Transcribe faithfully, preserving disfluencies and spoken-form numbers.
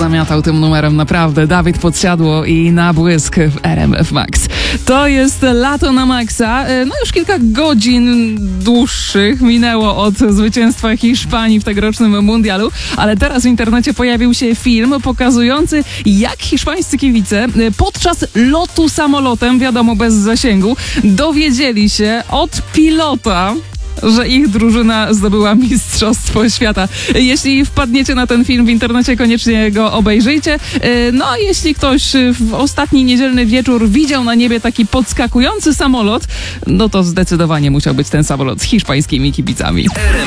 pozamiatał tym numerem naprawdę Dawid Podsiadło i Na błysk w R M F Max. To jest Lato na Maxa. No już kilka godzin dłuższych minęło od zwycięstwa Hiszpanii w tegorocznym mundialu, ale teraz w internecie pojawił się film pokazujący, jak hiszpańscy kibice podczas lotu samolotem, wiadomo bez zasięgu, dowiedzieli się od pilota, że ich drużyna zdobyła Mistrzostwo Świata. Jeśli wpadniecie na ten film w internecie, koniecznie go obejrzyjcie. No a jeśli ktoś w ostatni niedzielny wieczór widział na niebie taki podskakujący samolot, no to zdecydowanie musiał być ten samolot z hiszpańskimi kibicami.